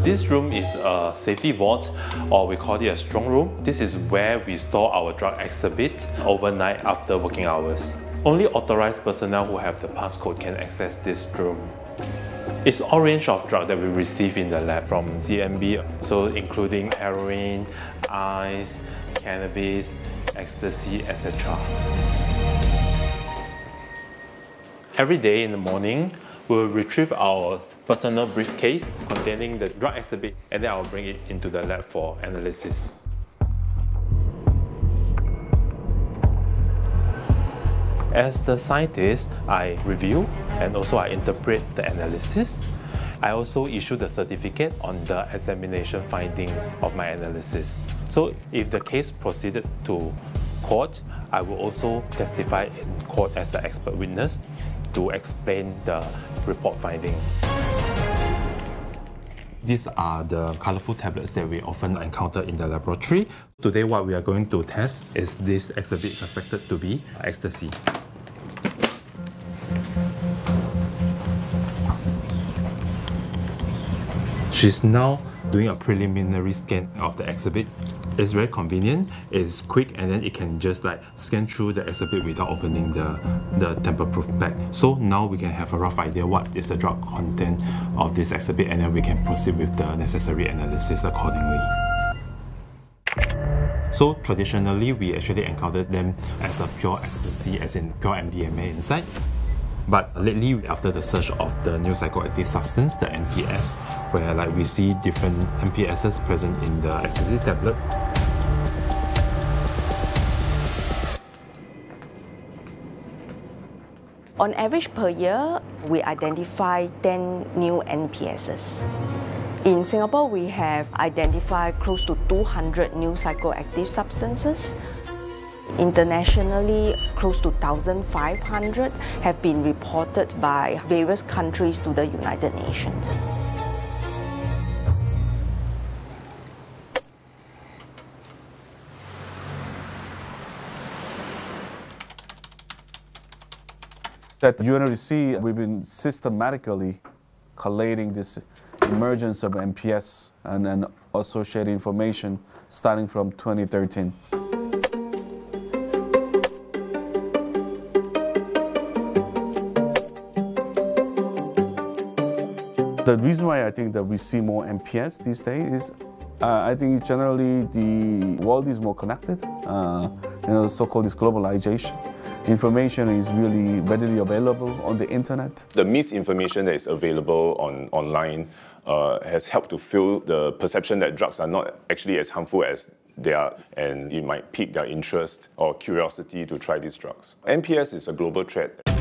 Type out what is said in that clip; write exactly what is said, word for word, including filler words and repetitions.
This room is a safety vault, or we call it a strong room. This is where we store our drug exhibit overnight after working hours. Only authorized personnel who have the passcode can access this room. It's all range of drugs that we receive in the lab from C M B, so including heroin, ice, cannabis, ecstasy, et cetera. Every day in the morning, we'll retrieve our personal briefcase containing the drug exhibit, and then I'll bring it into the lab for analysis. As the scientist, I review and also I interpret the analysis. I also issue the certificate on the examination findings of my analysis. So if the case proceeded to court, I will also testify in court as the expert witness to explain the report finding. These are the colorful tablets that we often encounter in the laboratory. Today what we are going to test is this exhibit suspected to be ecstasy. She's now doing a preliminary scan of the exhibit. It's very convenient, it's quick, and then it can just like scan through the exhibit without opening the, the tamper-proof bag. So now we can have a rough idea what is the drug content of this exhibit, and then we can proceed with the necessary analysis accordingly. So traditionally, we actually encountered them as a pure ecstasy, as in pure M D M A inside. But lately, after the search of the new psychoactive substance, the N P S, where like we see different N P Ss present in the ecstasy tablet. On average per year, we identify ten new N P Ss. In Singapore, we have identified close to two hundred new psychoactive substances. Internationally, close to one thousand five hundred have been reported by various countries to the United Nations. At U N O D C, we've been systematically collating this emergence of N P S and, and associated information starting from twenty thirteen. The reason why I think that we see more N P S these days is uh, I think generally the world is more connected, uh, you know, so-called this globalization. Information is really readily available on the internet. The misinformation that is available on online uh, has helped to fuel the perception that drugs are not actually as harmful as they are, and it might pique their interest or curiosity to try these drugs. N P S is a global threat.